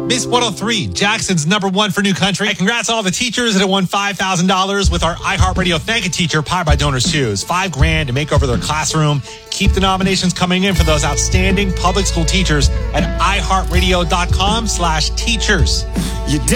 Miss 103, Jackson's #1 for New Country. And congrats to all the teachers that have won $5,000 with our iHeartRadio Thank a Teacher powered by Donors Choose. $5,000 to make over their classroom. Keep the nominations coming in for those outstanding public school teachers at iHeartRadio.com/teachers.